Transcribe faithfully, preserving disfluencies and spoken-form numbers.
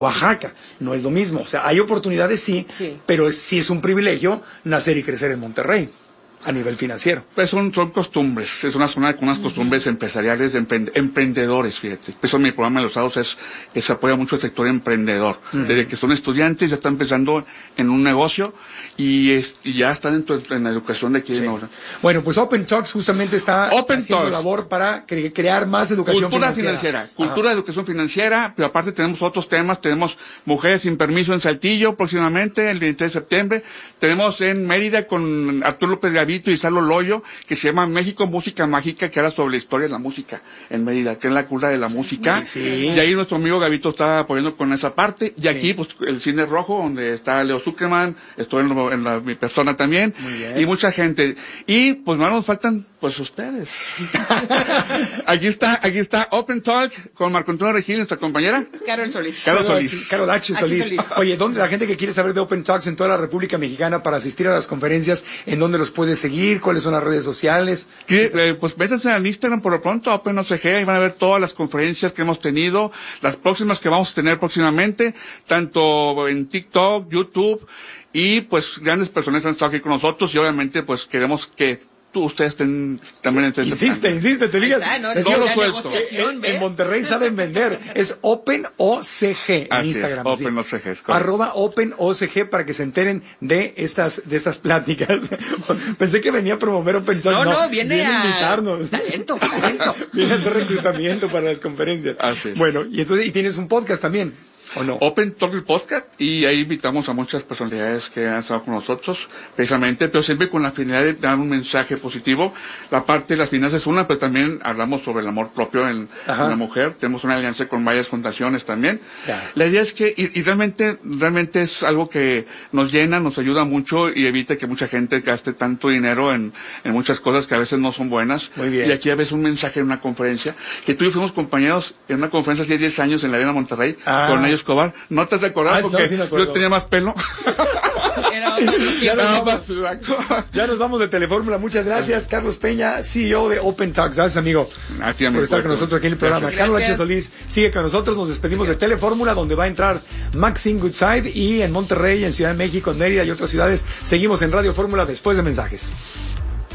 Oaxaca, no es lo mismo. O sea, hay oportunidades sí, sí. pero es, sí es un privilegio nacer y crecer en Monterrey. A nivel financiero. Pues son, son costumbres, es una zona con unas costumbres empresariales de emprend emprendedores, fíjate. Por eso mi programa de los sábados es, es apoya mucho el sector emprendedor. Uh-huh. Desde que son estudiantes ya están pensando en un negocio y, es, y ya están en, en la educación de aquí. Sí. En bueno, pues Open Talks justamente está Open haciendo Talks. labor para cre crear más educación cultura financiera. financiera. Cultura de educación financiera, pero aparte tenemos otros temas, tenemos Mujeres sin Permiso en Saltillo próximamente, el veintitrés de septiembre. Tenemos en Mérida con Arturo López Gavito y Salo Loyo, que se llama México Música Mágica, que habla sobre la historia de la música en Mérida, que es la cura de la música. Sí. Y ahí nuestro amigo Gavito está apoyando con esa parte. Y aquí, sí. pues, el Cine Rojo, donde está Leo Zuckerman, estoy en, lo, en la, mi persona también. Y mucha gente. Y, pues, no nos faltan, pues, ustedes. aquí está, aquí está Open Talk con Marco Antonio Regil, nuestra compañera. Carol Solís. Carol Solís. Carol H. Solís. H. Solís. Oye, ¿dónde la gente que quiere saber de Open Talks en toda la República Mexicana para asistir a las conferencias, en dónde los puede seguir? ¿Cuáles son las redes sociales? Que, eh, pues métanse al Instagram por lo pronto, Open O C G, ahí van a ver todas las conferencias que hemos tenido, las próximas que vamos a tener próximamente, tanto en TikTok, YouTube, y pues grandes personas han estado aquí con nosotros y obviamente pues queremos que tú, ustedes estén también en este Insiste, plan. insiste, te digas. No, no lo suelto. En, en Monterrey saben vender. Es Open O C G en Así Instagram. Es, Open O C G. Arroba Open O C G para que se enteren de estas, de estas pláticas. Pensé que venía a promover Open Talk. No, no, no viene, viene a invitarnos. Talento, talento. Viene a hacer reclutamiento para las conferencias. Así es. Bueno, y entonces, y tienes un podcast también. ¿O no? Open Talk el podcast, y ahí invitamos a muchas personalidades que han estado con nosotros, precisamente, pero siempre con la finalidad de dar un mensaje positivo. La parte de las finanzas es una, pero también hablamos sobre el amor propio en, en la mujer. Tenemos una alianza con varias fundaciones también. Ya. La idea es que, y, y realmente, realmente es algo que nos llena, nos ayuda mucho y evita que mucha gente gaste tanto dinero en, en muchas cosas que a veces no son buenas. Muy bien. Y aquí a veces un mensaje en una conferencia, que tú y yo fuimos compañeros en una conferencia hace diez años en la Arena Monterrey, ah. con ellos Escobar, no te has de acordar ah, porque no, sí yo tenía más pelo. Era ya, nos vamos, ya nos vamos de Telefórmula. Muchas gracias, Carlos Peña, C E O de Open Talks. Gracias, amigo, a ti, amigo por estar con nosotros aquí en el programa. Gracias. Carlos H. Solís sigue con nosotros. Nos despedimos de Telefórmula, donde va a entrar Maxine Goodside, y en Monterrey, en Ciudad de México, en Mérida y otras ciudades. Seguimos en Radio Fórmula después de mensajes.